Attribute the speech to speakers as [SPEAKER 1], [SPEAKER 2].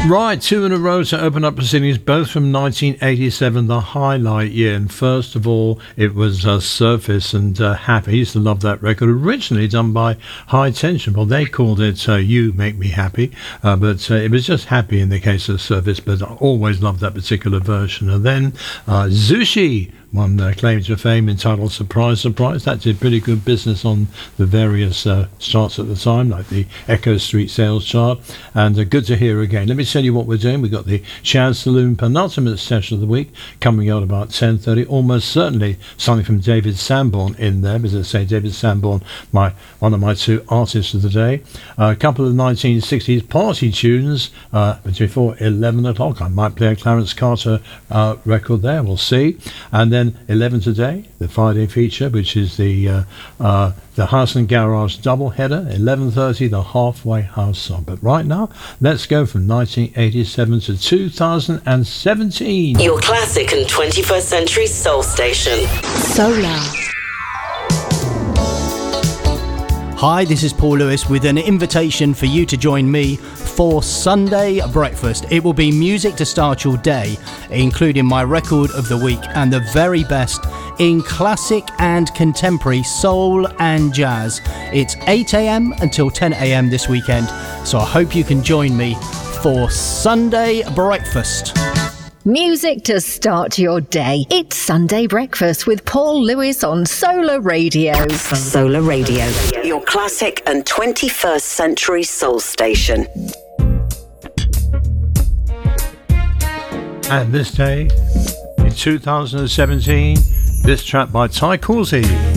[SPEAKER 1] Right, two in a row to open up proceedings, both from 1987, the highlight year. And first of all, it was Surface and Happy. I used to love that record, originally done by High Tension. Well, they called it You Make Me Happy, but it was just Happy in the case of Surface, but I always loved that particular version. And then Zushi, one claim to fame entitled Surprise, Surprise. That did pretty good business on the various charts at the time, like the Echo Street Sales chart. And good to hear again. Let me tell you what we're doing. We've got the Chaz Saloon penultimate session of the week coming out about 10:30. Almost certainly something from David Sanborn in there, because I say David Sanborn, one of my two artists of the day. A couple of 1960s party tunes before 11 o'clock. I might play a Clarence Carter record there. We'll see. And then 11 today, the Friday feature, which is the House and Garage double header. 11:30, the Halfway House song. But right now, let's go from 1987 to 2017.
[SPEAKER 2] Your classic and 21st century soul station.
[SPEAKER 3] Solar. Hi, this is Paul Lewis with an invitation for you to join me for Sunday Breakfast. It will be music to start your day, including my record of the week and the very best in classic and contemporary soul and jazz. It's 8 a.m. until 10 a.m. this weekend, so I hope you can join me for Sunday Breakfast.
[SPEAKER 4] Music to start your day. It's Sunday Breakfast with Paul Lewis on Solar Radio.
[SPEAKER 2] Solar Radio, your classic and 21st century soul station.
[SPEAKER 1] And this day, in 2017, this track by Ty Causey.